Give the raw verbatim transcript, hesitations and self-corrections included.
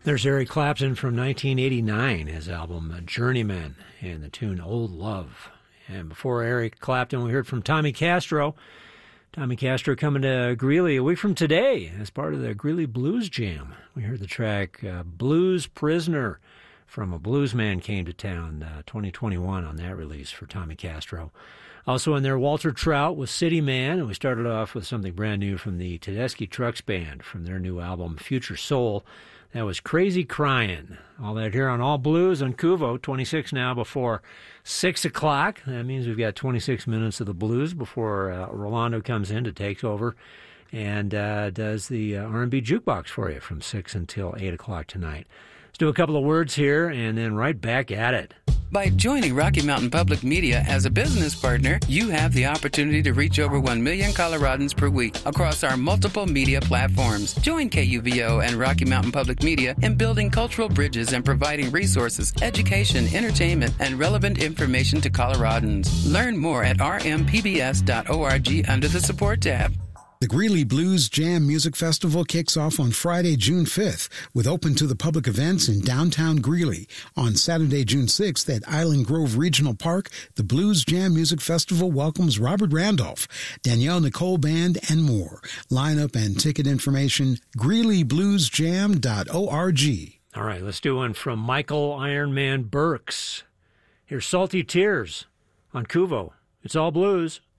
There's Eric Clapton from nineteen eighty-nine, his album Journeyman, and the tune Old Love. And before Eric Clapton, we heard from Tommy Castro. Tommy Castro coming to Greeley a week from today as part of the Greeley Blues Jam. We heard the track uh, Blues Prisoner from A Blues Man Came to Town, uh, twenty twenty-one on that release for Tommy Castro. Also in there, Walter Trout with City Man, and we started off with something brand new from the Tedeschi Trucks Band from their new album Future Soul. That was Crazy Crying. All that here on All Blues on Kuvo, twenty-six now before six o'clock. That means we've got twenty-six minutes of the blues before uh, Rolando comes in to take over and uh, does the uh, R and B Jukebox for you from six until eight o'clock tonight. Let's do a couple of words here and then right back at it. By joining Rocky Mountain Public Media as a business partner, you have the opportunity to reach over one million Coloradans per week across our multiple media platforms. Join K U V O and Rocky Mountain Public Media in building cultural bridges and providing resources, education, entertainment, and relevant information to Coloradans. Learn more at r m p b s dot org under the Support tab. The Greeley Blues Jam Music Festival kicks off on Friday, June fifth, with open to the public events in downtown Greeley. On Saturday, June sixth, at Island Grove Regional Park, the Blues Jam Music Festival welcomes Robert Randolph, Danielle Nicole Band, and more. Lineup and ticket information, greeley blues jam dot org. All right, let's do one from Michael Ironman Burks. Here's Salty Tears on Kuvo. It's all blues.